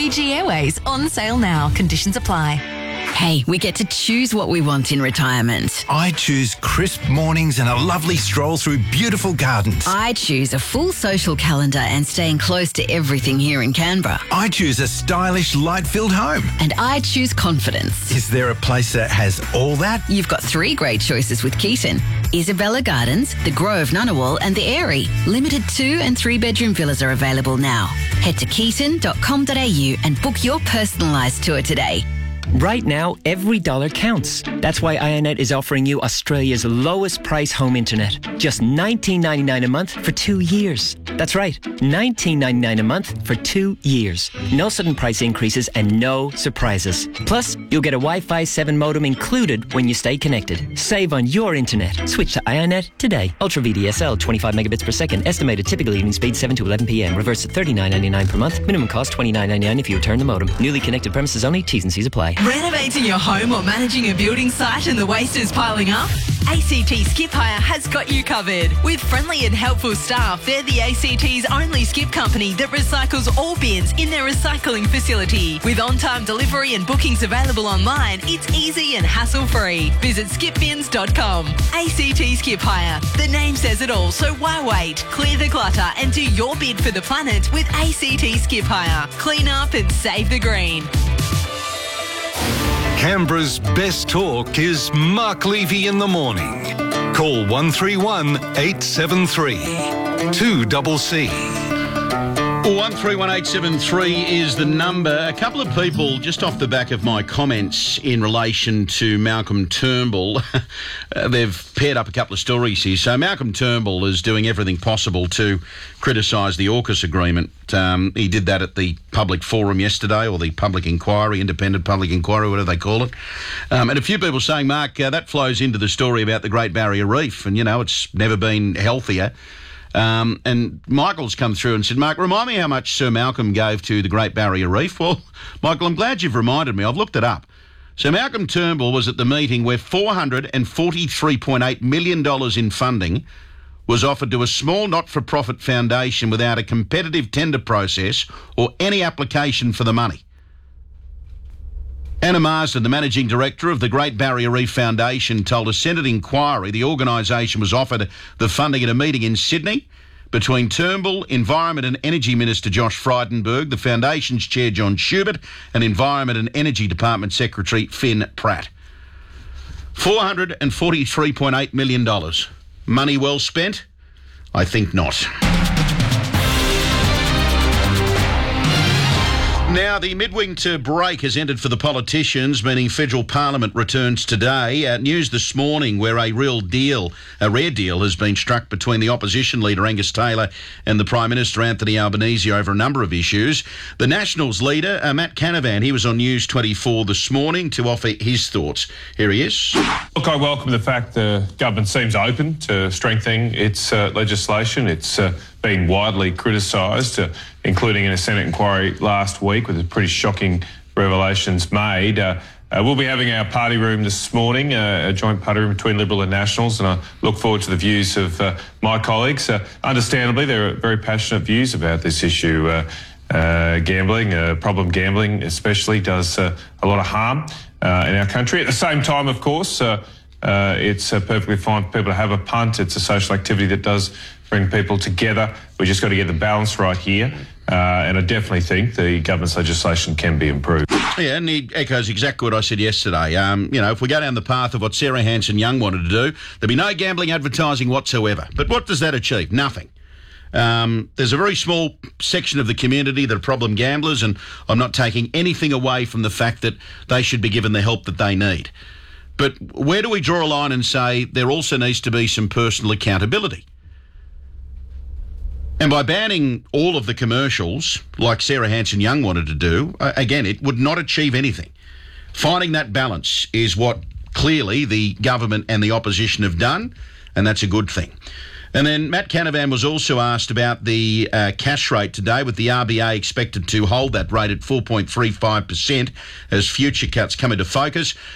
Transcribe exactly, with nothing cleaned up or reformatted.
Fiji Airways on sale now. Conditions apply. Hey, we get to choose what we want in retirement. I choose crisp mornings and a lovely stroll through beautiful gardens. I choose a full social calendar and staying close to everything here in Canberra. I choose a stylish, light-filled home. And I choose confidence. Is there a place that has all that? You've got three great choices with Keaton. Isabella Gardens, the Grove Ngunnawal and the Airy. Limited two and three bedroom villas are available now. Head to keaton dot com dot a u and book your personalised tour today. Right now, every dollar counts. That's why iiNet is offering you Australia's lowest price home internet. Just nineteen ninety-nine a month for two years. That's right, nineteen ninety-nine a month for two years. No sudden price increases and no surprises. Plus, you'll get a Wi-Fi seven modem included when you stay connected. Save on your internet. Switch to iiNet today. Ultra V D S L, twenty-five megabits per second. Estimated typical evening speed seven to eleven p m. Reverse at thirty-nine ninety-nine per month. Minimum cost twenty-nine ninety-nine if you return the modem. Newly connected premises only. T's and C's apply. Renovating your home or managing a building site and the waste is piling up? A C T Skip Hire has got you covered. With friendly and helpful staff, they're the A C T's only skip company that recycles all bins in their recycling facility. With on-time delivery and bookings available online, it's easy and hassle-free. Visit skip bins dot com. A C T Skip Hire. The name says it all, so why wait? Clear the clutter and do your bid for the planet with A C T Skip Hire. Clean up and save the green. Canberra's best talk is Mark Levy in the morning. Call one three one, eight seven three, two C C. one three one eight seven three is the number. A couple of people, just off the back of my comments in relation to Malcolm Turnbull, they've paired up a couple of stories here. So Malcolm Turnbull is doing everything possible to criticise the AUKUS agreement. Um, he did that at the public forum yesterday, or the public inquiry, independent public inquiry, whatever they call it. Um, and a few people saying, Mark, uh, that flows into the story about the Great Barrier Reef. And, you know, it's never been healthier. Um, and Michael's come through and said, Mark, remind me how much Sir Malcolm gave to the Great Barrier Reef. Well, Michael, I'm glad you've reminded me. I've looked it up. So Malcolm Turnbull was at the meeting where four hundred forty-three point eight million dollars in funding was offered to a small not-for-profit foundation without a competitive tender process or any application for the money. Anna Marsden, the Managing Director of the Great Barrier Reef Foundation, told a Senate inquiry the organisation was offered the funding at a meeting in Sydney between Turnbull, Environment and Energy Minister Josh Frydenberg, the Foundation's Chair John Schubert and Environment and Energy Department Secretary Finn Pratt. four hundred forty-three point eight million dollars. Money well spent? I think not. Now, the midwinter break has ended for the politicians, meaning federal parliament returns today. Uh, news this morning where a real deal, a rare deal, has been struck between the opposition leader Angus Taylor and the Prime Minister Anthony Albanese over a number of issues. The Nationals leader, uh, Matt Canavan, he was on News twenty-four this morning to offer his thoughts. Here he is. Look, I welcome the fact the government seems open to strengthening its uh, legislation. It's uh, been widely criticised, uh, including in a Senate inquiry last week with pretty shocking revelations made. Uh, uh, we'll be having our party room this morning, uh, a joint party room between Liberal and Nationals, and I look forward to the views of uh, my colleagues. Uh, understandably, there are very passionate views about this issue. Uh, uh, gambling, uh, problem gambling especially, does uh, a lot of harm uh, in our country. At the same time, of course, uh, uh, it's uh, perfectly fine for people to have a punt. It's a social activity that does bring people together. We just got to get the balance right here. Uh, and I definitely think the government's legislation can be improved. Yeah, and he echoes exactly what I said yesterday. Um, you know, if we go down the path of what Sarah Hanson-Young wanted to do, there'll be no gambling advertising whatsoever. But what does that achieve? Nothing. Um, there's a very small section of the community that are problem gamblers, and I'm not taking anything away from the fact that they should be given the help that they need. But where do we draw a line and say there also needs to be some personal accountability? And by banning all of the commercials, like Sarah Hanson-Young wanted to do, uh, again, it would not achieve anything. Finding that balance is what clearly the government and the opposition have done, and that's a good thing. And then Matt Canavan was also asked about the uh, cash rate today, with the R B A expected to hold that rate at four point three five percent as future cuts come into focus.